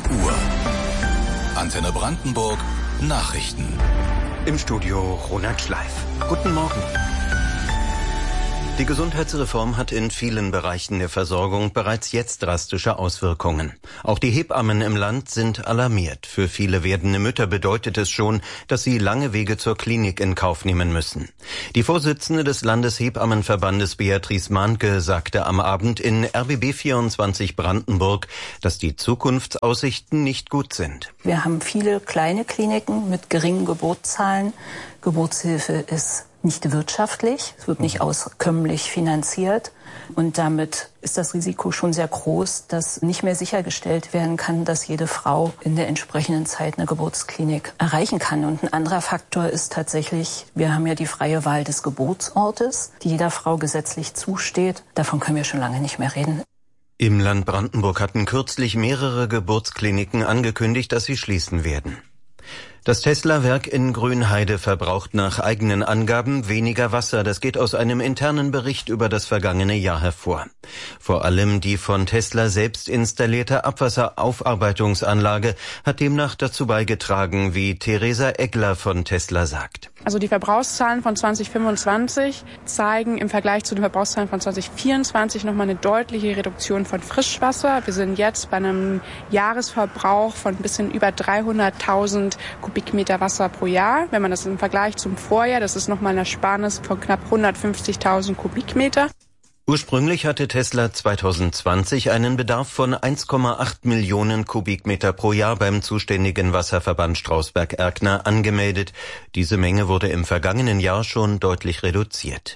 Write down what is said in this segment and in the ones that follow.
Uhr. Antenne Brandenburg Nachrichten. Im Studio Ronald Schleif. Guten Morgen. Die Gesundheitsreform hat in vielen Bereichen der Versorgung bereits jetzt drastische Auswirkungen. Auch die Hebammen im Land sind alarmiert. Für viele werdende Mütter bedeutet es schon, dass sie lange Wege zur Klinik in Kauf nehmen müssen. Die Vorsitzende des Landeshebammenverbandes Beatrice Mahnke sagte am Abend in RBB 24 Brandenburg, dass die Zukunftsaussichten nicht gut sind. Wir haben viele kleine Kliniken mit geringen Geburtszahlen. Geburtshilfe ist nicht wirtschaftlich, es wird nicht auskömmlich finanziert und damit ist das Risiko schon sehr groß, dass nicht mehr sichergestellt werden kann, dass jede Frau in der entsprechenden Zeit eine Geburtsklinik erreichen kann. Und ein anderer Faktor ist tatsächlich, wir haben ja die freie Wahl des Geburtsortes, die jeder Frau gesetzlich zusteht. Davon können wir schon lange nicht mehr reden. Im Land Brandenburg hatten kürzlich mehrere Geburtskliniken angekündigt, dass sie schließen werden. Das Tesla-Werk in Grünheide verbraucht nach eigenen Angaben weniger Wasser. Das geht aus einem internen Bericht über das vergangene Jahr hervor. Vor allem die von Tesla selbst installierte Abwasseraufarbeitungsanlage hat demnach dazu beigetragen, wie Theresa Eggler von Tesla sagt. Also die Verbrauchszahlen von 2025 zeigen im Vergleich zu den Verbrauchszahlen von 2024 nochmal eine deutliche Reduktion von Frischwasser. Wir sind jetzt bei einem Jahresverbrauch von ein bisschen über 300.000 Kubikmeter Wasser pro Jahr. Wenn man das im Vergleich zum Vorjahr, das ist nochmal eine Ersparnis von knapp 150.000 Kubikmeter. Ursprünglich hatte Tesla 2020 einen Bedarf von 1,8 Millionen Kubikmeter pro Jahr beim zuständigen Wasserverband Strausberg-Erkner angemeldet. Diese Menge wurde im vergangenen Jahr schon deutlich reduziert.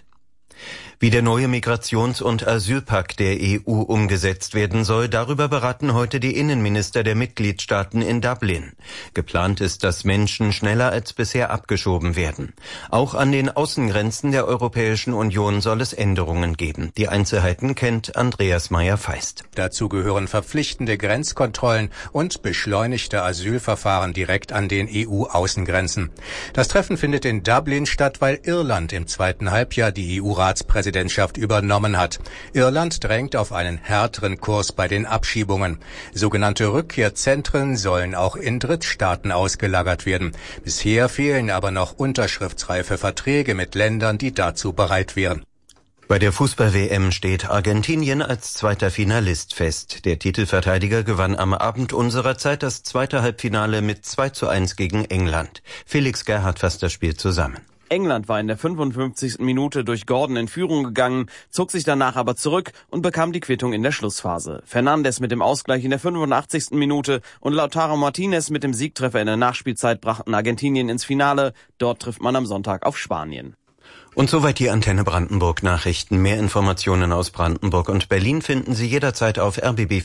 Wie der neue Migrations- und Asylpakt der EU umgesetzt werden soll, darüber beraten heute die Innenminister der Mitgliedstaaten in Dublin. Geplant ist, dass Menschen schneller als bisher abgeschoben werden. Auch an den Außengrenzen der Europäischen Union soll es Änderungen geben. Die Einzelheiten kennt Andreas Meyer-Feist. Dazu gehören verpflichtende Grenzkontrollen und beschleunigte Asylverfahren direkt an den EU-Außengrenzen. Das Treffen findet in Dublin statt, weil Irland im zweiten Halbjahr die EU-Ratspräsidentschaft übernommen hat. Irland drängt auf einen härteren Kurs bei den Abschiebungen. Sogenannte Rückkehrzentren sollen auch in Drittstaaten ausgelagert werden. Bisher fehlen aber noch unterschriftsreife Verträge mit Ländern, die dazu bereit wären. Bei der Fußball-WM steht Argentinien als zweiter Finalist fest. Der Titelverteidiger gewann am Abend unserer Zeit das zweite Halbfinale mit 2:1 gegen England. Felix Gerhardt fasst das Spiel zusammen. England war in der 55. Minute durch Gordon in Führung gegangen, zog sich danach aber zurück und bekam die Quittung in der Schlussphase. Fernandes mit dem Ausgleich in der 85. Minute und Lautaro Martinez mit dem Siegtreffer in der Nachspielzeit brachten Argentinien ins Finale. Dort trifft man am Sonntag auf Spanien. Und soweit die Antenne Brandenburg Nachrichten. Mehr Informationen aus Brandenburg und Berlin finden Sie jederzeit auf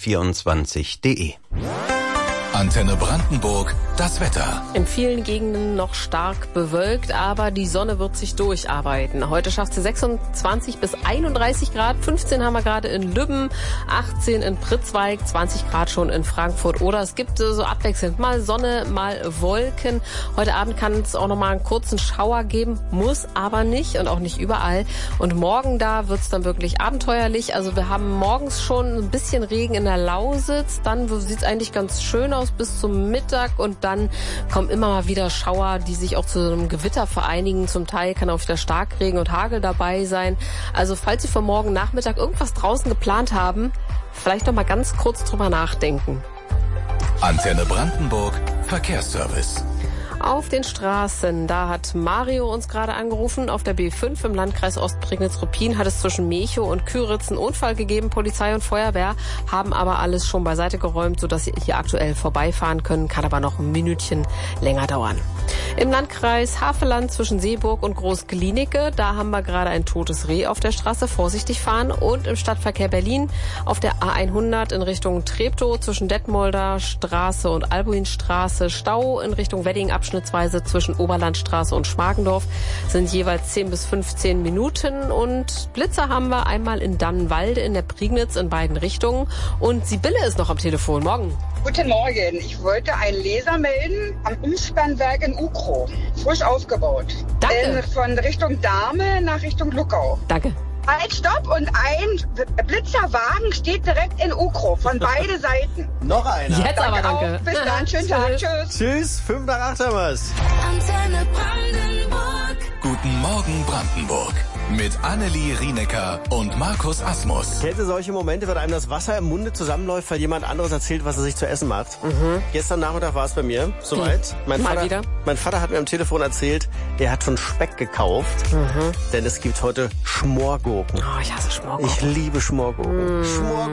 rbb24.de. Antenne Brandenburg, das Wetter. In vielen Gegenden noch stark bewölkt, aber die Sonne wird sich durcharbeiten. Heute schafft sie 26 bis 31 Grad, 15 haben wir gerade in Lübben, 18 in Pritzwalk, 20 Grad schon in Frankfurt. Oder es gibt so abwechselnd mal Sonne, mal Wolken. Heute Abend kann es auch noch mal einen kurzen Schauer geben, muss aber nicht und auch nicht überall. Und morgen da wird es dann wirklich abenteuerlich. Also wir haben morgens schon ein bisschen Regen in der Lausitz, dann sieht es eigentlich ganz schön aus bis zum Mittag und dann kommen immer mal wieder Schauer, die sich auch zu einem Gewitter vereinigen. Zum Teil kann auch wieder Starkregen und Hagel dabei sein. Also falls Sie für morgen Nachmittag irgendwas draußen geplant haben, vielleicht noch mal ganz kurz drüber nachdenken. Antenne Brandenburg, Verkehrsservice. Auf den Straßen, da hat Mario uns gerade angerufen. Auf der B5 im Landkreis Ostprignitz-Ruppin hat es zwischen Mechow und Küritz einen Unfall gegeben. Polizei und Feuerwehr haben aber alles schon beiseite geräumt, sodass Sie hier aktuell vorbeifahren können. Kann aber noch ein Minütchen länger dauern. Im Landkreis Havelland zwischen Seeburg und Groß-Glienicke, da haben wir gerade ein totes Reh auf der Straße. Vorsichtig fahren. Und im Stadtverkehr Berlin auf der A100 in Richtung Treptow zwischen Detmolder Straße und Albuinstraße. Stau in Richtung Wedding abschnittsweise zwischen Oberlandstraße und Schmargendorf sind jeweils 10 bis 15 Minuten. Und Blitzer haben wir einmal in Dannenwalde in der Prignitz in beiden Richtungen. Und Sibylle ist noch am Telefon. Morgen. Guten Morgen. Ich wollte einen Leser melden am Umspannwerk in Ukrow. Frisch aufgebaut. Danke. Von Richtung Dahme nach Richtung Luckau. Danke. Halt, stopp und ein Blitzerwagen steht direkt in Ukro von beiden Seiten. Noch einer. Jetzt aber danke. Auch. Bis dann, schönen Tag, tschüss. Tschüss, 5 nach 8 haben wir's. Antenne Brandenburg. Guten Morgen Brandenburg. Mit Annelie Rienecker und Markus Asmus. Kennt ihr solche Momente, wenn einem das Wasser im Munde zusammenläuft, weil jemand anderes erzählt, was er sich zu essen macht? Gestern Nachmittag war es bei mir soweit. Mein Vater hat mir am Telefon erzählt, er hat schon Speck gekauft, denn es gibt heute Schmorgurken. Oh, ich hasse Schmorgurken. Ich liebe Schmorgurken.